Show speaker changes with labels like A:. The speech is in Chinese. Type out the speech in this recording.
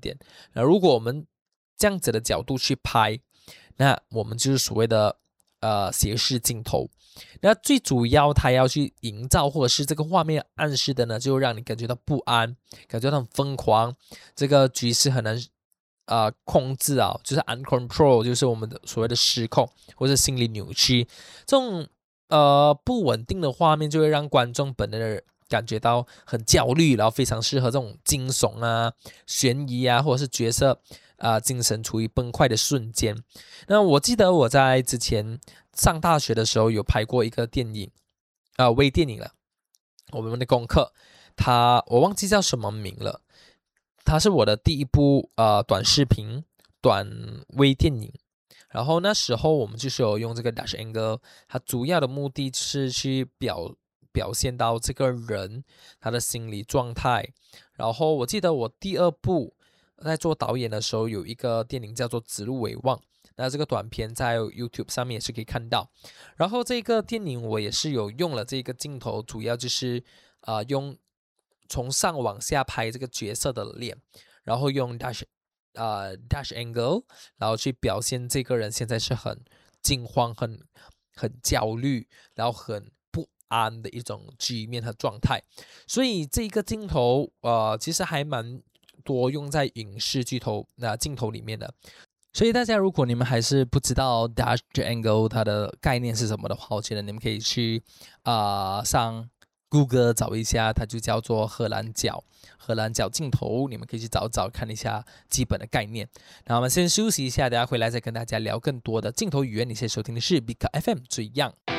A: 点。那如果我们这样子的角度去拍，那我们就是所谓的斜视镜头。那最主要它要去营造或者是这个画面暗示的呢，就让你感觉到不安，感觉到很疯狂，这个局势很难控制啊，就是 uncontrol， 就是我们的所谓的失控或者心理扭曲。这种不稳定的画面就会让观众本能的感觉到很焦虑，然后非常适合这种惊悚啊、悬疑啊，或者是角色精神处于崩溃的瞬间。那我记得我在之前上大学的时候有拍过一个电影，微电影了，我们的功课，我忘记叫什么名了，它是我的第一部短视频短微电影。然后那时候我们就是有用这个 dash angle， 它主要的目的是去表现到这个人他的心理状态。然后我记得我第二部在做导演的时候，有一个电影叫做《指鹿为望》，那这个短片在 YouTube 上面也是可以看到。然后这个电影我也是有用了这个镜头，主要就是用从上往下拍这个角色的脸，然后用 dash angle， 然后去表现这个人现在是很惊慌、很焦虑，然后很不安的一种局面和状态。所以这个镜头其实还蛮多用在影视镜头里面的。所以大家如果你们还是不知道 dash angle 它的概念是什么的话，我觉得你们可以去上 Google 找一下，它就叫做荷兰脚镜头，你们可以去找找看一下基本的概念。那我们先休息一下，等下回来再跟大家聊更多的镜头语言。你现在收听的是 Big FM 最样。